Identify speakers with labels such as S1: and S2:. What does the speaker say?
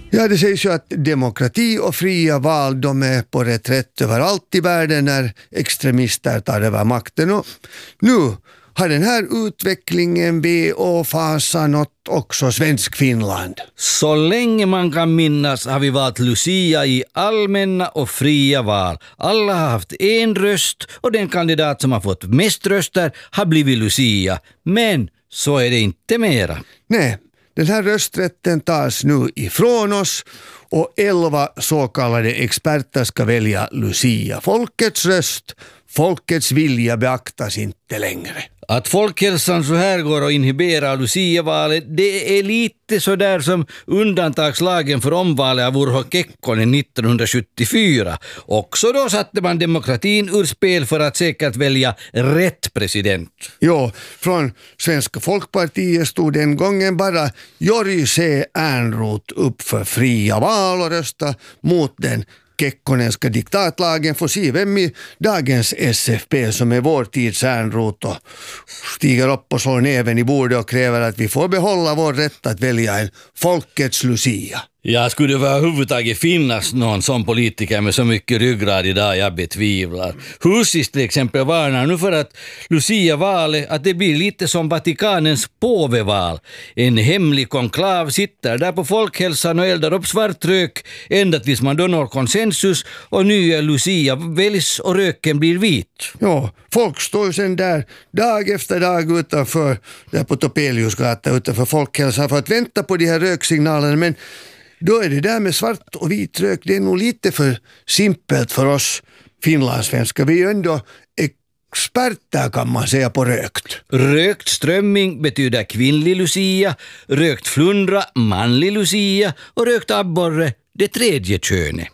S1: Ja, det sägs ju att demokrati och fria val, de är på reträtt överallt i världen när extremister tar över makten. Och nu har den här utvecklingen ve och fasa nått också svensk Finland.
S2: Så länge man kan minnas har vi valt Lucia i allmänna och fria val. Alla har haft en röst och den kandidat som har fått mest röster har blivit Lucia. Men så är det inte mera.
S1: Nej, den här rösträtten tas nu ifrån oss och 11 så kallade experter ska välja Lucia. Folkets röst, folkets vilja beaktas inte längre.
S2: Att folkhälsan så här går och inhiberar Lucia-valet, det är lite så där som undantagslagen för omvalet av Urho Kekkonen 1974. Också då satte man demokratin ur spel för att säkert välja rätt president.
S1: Jo, från Svenska folkpartiet stod den gången bara Jori C. Ernroth upp för fria val och rösta mot den Kekkonenska diktatlagen. Får se vem i dagens SFP som är vår tids Ernroth och stiger upp och slår näven i bordet och kräver att vi får behålla vår rätt att välja en folkets Lucia.
S2: Ja, skulle det överhuvudtaget finnas någon sån politiker med så mycket ryggrad idag, jag betvivlar. Husis till exempel varnar nu för att Lucia-valet, att det blir lite som Vatikanens påveval. En hemlig konklav sitter där på folkhälsan och eldar upp svart rök ända tills man då når konsensus och nya Lucia väljs och röken blir vit.
S1: Ja, folk står ju sen där dag efter dag utanför, där på Topeliusgatan utanför folkhälsan för att vänta på de här röksignalerna, men då är det där med svart och vit rök, det är nog lite för simpelt för oss finlandssvenskar. Vi är ju ändå experter kan man säga på rökt.
S2: Rökt strömming betyder kvinnlig Lucia, rökt flundra manlig Lucia och rökt abborre det tredje könet.